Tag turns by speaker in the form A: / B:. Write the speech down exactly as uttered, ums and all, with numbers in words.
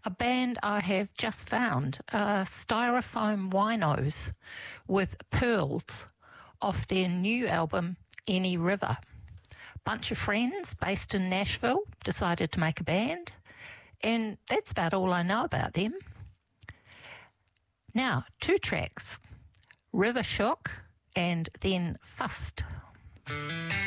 A: A band I have just found, uh, Styrofoam Winos with Pearls, off their new album, Any River. Bunch of friends based in Nashville decided to make a band, and that's about all I know about them. Now, two tracks, River Shook and then Fussed.